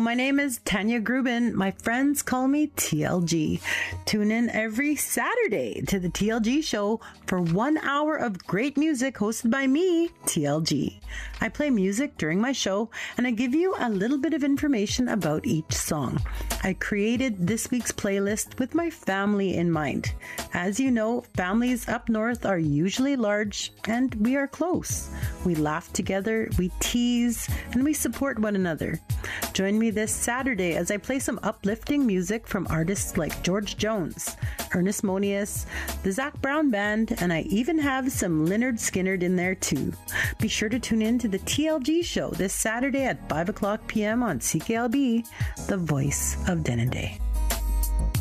my name is Tanya Grubin. My friends call me TLG. Tune in every Saturday to the TLG show for 1 hour of great music hosted by me, TLG. I play music during my show and I give you a little bit of information about each song. I created this week's playlist with my family in mind. As you know, families up north are usually large and we are close. We laugh together, we tease, and we support one another. Join me this Saturday as I play some uplifting music from artists like George Jones, Ernest Monius, the Zac Brown Band, and I even have some Lynyrd Skynyrd in there too. Be sure to tune in to the TLG show this Saturday at 5 o'clock p.m. on CKLB, the voice of Denendeh.